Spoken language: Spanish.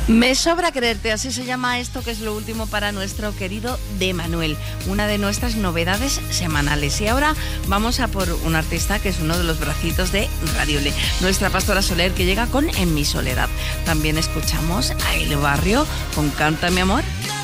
Me sobra quererte, así se llama esto que es lo último para nuestro querido De Manuel, una de nuestras novedades semanales. Y ahora vamos a por un artista que es uno de los bracitos de Radio Le, nuestra Pastora Soler, que llega con En mi soledad. También escuchamos a El Barrio con Canta mi amor.